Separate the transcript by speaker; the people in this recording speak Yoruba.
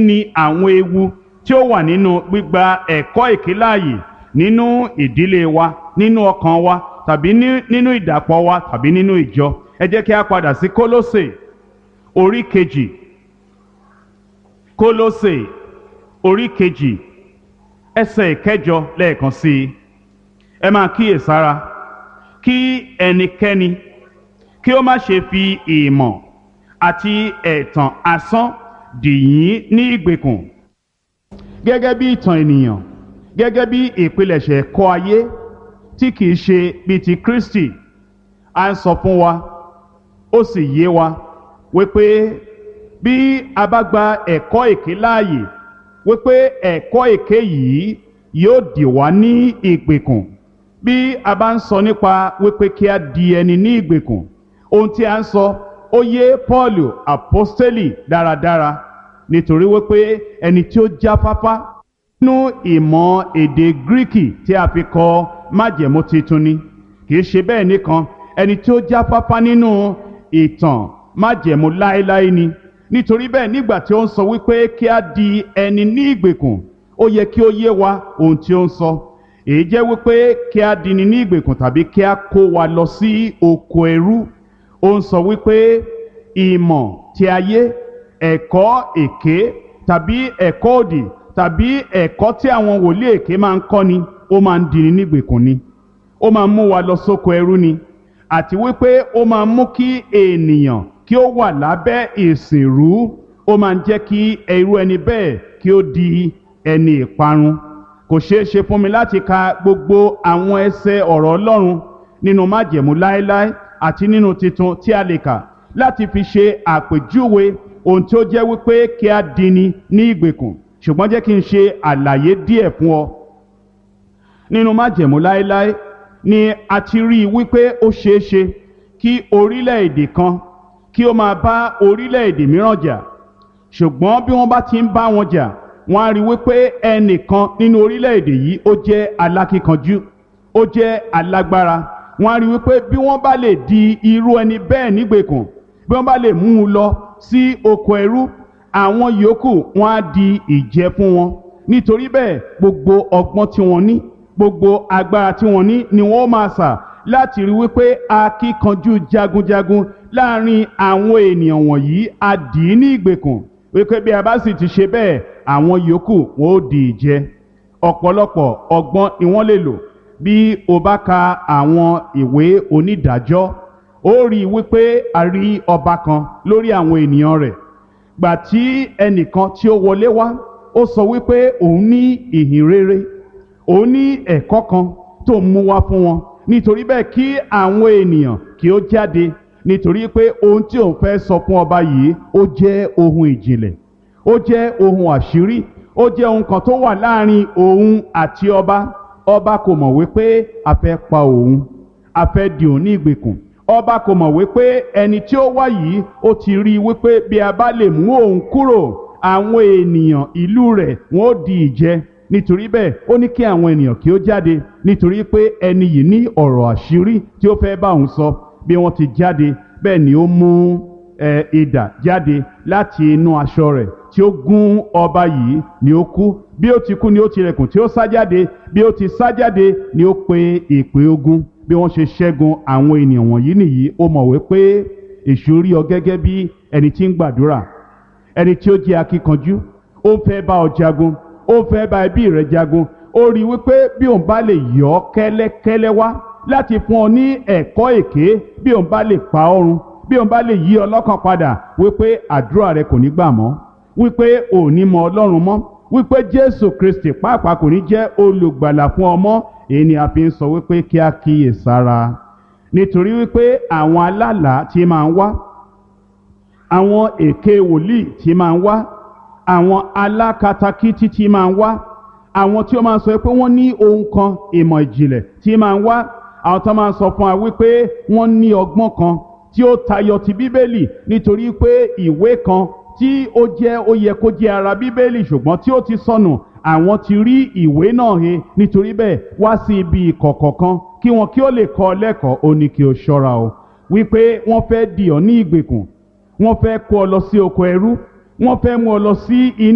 Speaker 1: ni àwọn ewu tí ó wà nínú gbígba ẹ̀kọ́ èké láàyè nínú ìdílé wa, nínú ọkàn wa, tàbí nínú ìdàpọ̀ wa, tàbí nínú ìjọ. Ẹ jẹ́ kí a padà sí Kólósè orí kejì. Kólósè orí kejì ẹsẹ̀ ìkẹjọ lẹ́ẹ̀kan sí i. Ẹ máa kíyèsára kí ẹnikẹ́ni kí ó má ṣe fi ìmọ̀ àti ẹ̀tàn asán dì yín ní ìgbèkùn gẹ́gẹ́ bí ìtàn ènìyàn, gẹ́gẹ́ bí ìpilẹ̀ṣẹ̀ ẹ̀kọ́ ayé tí kìí ṣe bí ti Kristi. A ń sọ fún wa, ó sì yé wa wípé bí a bá gba ẹ̀kọ́ èké láàyè, wípé ẹ̀kọ́ èké yìí yóò dì wá ní ìgbèkùn. Bí a bá ń sọ nípa wípé kí a di ẹni ní ìgbèkùn, ohun tí a ń sọ ó yé Pọ́ọ̀lù àpọ́stélì dáradára, nítorí wípé ẹni tí ó jáfáfá nínú ìmọ̀ èdè Gíríkì tí a fi kọ májẹ̀mú titun ni. Kìí ṣe bẹ́ẹ̀ nìkan, ẹni tí ó jáfáfá nínú ìtàn májẹ̀mú láéláé ni. Nítorí bẹ́ẹ̀ nígbà tí ó ń sọ wípé kí a di ẹni ní ìgbèkùn, ó yẹ kí ó yé wa ohun tí ó ń sọ. Èyí jẹ́ wípé kí a dini ní ìgbèkùn tàbí kí a kó wa lọ sí oko ẹrú. Ó ń sọ wípé ìmọ̀ ti ayé, ẹ̀kọ́ èké tàbí ẹ̀kọ́ òdì tàbí ẹ̀kọ́ tí àwọn wòlíì èké máa ń kọ́ni, ó máa ń dini ní ìgbèkùn ni. Ó máa ń mú wa lọ sóko ẹrú ni. Àti wípé ó máa ń mú kí ènìyàn kí ó wà lábẹ́ ìsìnrú. Ó máa ń jẹ́ kí irú ẹni bẹ́ẹ̀ kí ó di ẹni ìparun. Kò ṣeé ṣe fún mi láti ka gbogbo àwọn ẹsẹ̀ ọ̀rọ̀ Ọlọ́run nínú májẹ̀mú láéláé àti nínú titun tí a lè kà láti fi ṣe àpèjúwe ohun tí ó jẹ́ wípé kí a dini ní ìgbèkùn. Ṣùgbọ́n jẹ́ kí n ṣe àlàyé díẹ̀ fún ọ. Nínú májẹ̀mú láéláé ni a ti rí i wípé ó ṣeé ṣe kí orílẹ̀-èdè kan kí ó máa bá orílẹ̀-èdè mìíràn jà. Ṣùgbọ́n bí wọ́n bá ti ń bá wọn jà, wọ́n á rí wípé ẹnìkan nínú orílẹ̀-èdè yìí ó jẹ́ alákíkanjú, ó jẹ́ alágbára. Wọ́n á rí wípé bí wọ́n bá lè di irú ẹni bẹ́ẹ̀ nígbèkùn, bí wọ́n bá lè mú un lọ sí oko ẹrú, àwọn yòókù wọ́n á di ìjẹ fún wọn. Nítorí bẹ́ẹ̀ gbogbo ọgbọ́n tí wọ́n ní, gbogbo agbára tí wọ́n ní ni wọ́n máa sà láti rí wípé akíkanjú jagunjagun láàrin àwọn ènìyàn wọ̀nyí á dì í ní ìgbèkùn. Wípé bí a bá sì ti ṣe bẹ́ẹ̀, àwọn yòókù wọn ó di ìjẹ. Ọ̀pọ̀lọpọ̀ ọgbọ́n ni wọ́n lè lò. Bí o bá ka àwọn ìwé onídàájọ́, ó rí i wípé a rí ọba kan lórí àwọn ènìyàn rẹ̀. Gbà tí ẹnìkan tí ó wọlé wá, ó sọ wípé òun ní ìhìn rere, òun ní ẹ̀kọ́ kan tó mú wá fún wọn. Nítorí bẹ́ẹ̀ kí àwọn ènìyàn kí ó jáde, nítorí pé ohun tí òun fẹ́ sọ fún ọba yìí ó jẹ́ ohun ìjìnlẹ̀, ó jẹ́ ohun àṣírí, ó jẹ́ ohun kan tó wà láàrin òun àti ọba. Ọba kò mọ̀ wípé a fẹ́ pa òun, a fẹ́ dì òun ní ìgbèkùn. Ọba kò mọ̀ wípé ẹni tí ó wá yìí ó ti rí wípé bí a bá lè mú òun kúrò, àwọn ènìyàn ìlú rẹ̀ wọ́n ó di ìjẹ. Nítorí bẹ́ẹ̀ ó ní kí àwọn ènìyàn kí ó jáde, nítorí pé ẹni yìí ní ọ̀rọ̀ àṣírí tí ó fẹ́ bá òun sọ. Bí wọ́n ti jáde, bẹ́ẹ̀ ni ó mú idà jáde láti inú aṣọ rẹ̀ tí ó gún ọba yìí, ni ó kú. Bí ó ti kú ni ó tilẹ̀kùn tí ó sá jáde. Bí ó ti sá jáde ni ó pe ìpè ogun. Bí wọ́n ṣe ṣẹ́gun àwọn ènìyàn wọ̀nyí nìyí. Ó mọ̀ wípé èṣù rí ọ gẹ́gẹ́ bí ẹni tí ń gbàdúrà, ẹni tí ó jẹ́ akíkanjú. Ó fẹ́ bá ọ jagun, ó fẹ́ bá ẹbí rẹ jagun. Ó rí wípé bí òun bá lè yọ ọ́ kẹ́lẹ́kẹ́lẹ́ wá láti fún ọ ní ẹ̀kọ́ èké, bí òun bá lè pa ọ́ run, bí òun bá lè yí ọ lọ́kàn padà, wípé àdúrà rẹ kò ní gbà mọ́, wípé ò ní mọ Ọlọ́run mọ́, wípé Jésù Kristi pàápàá kò ní jẹ́ olùgbàlà fún ọ mọ́. Èyí ni a fi ń sọ wípé kí a kíyè sára. Nítorí wípé àwọn alálàá tí máa ń wá, àwọn èké wòlíì tí máa ń wá, àwọn alákatakítí tí máa ń wá, àwọn tí ó máa ń sọ pé wọ́n ní ohun kan ìmọ̀ ìjìnlẹ̀ tí máa ń wá, àwọn tó máa ń sọ fún wa wípé wọ́n ní ọgbọ́n kan tí ó tayọ ti Bíbélì, nítorí pé ìwé kan tí ó yẹ kó jẹ́ ara Bíbélì ṣùgbọ́n tí ó ti sọnù, àwọn ti rí ìwé náà he. Nítorí bẹ́ẹ̀ wá sí ibi ìkọ̀kọ̀ kan kí wọn kí ó lè kọ́ ọ lẹ́kọ̀ọ́. Ó ní kí o ṣọ́ra o, wípé wọ́n fẹ́ dì ọ́ ní ìgbèkùn, wọ́n fẹ́ kó ọ lọ sí oko ẹrú, wọ́n fẹ́ mú ọ lọ sí inú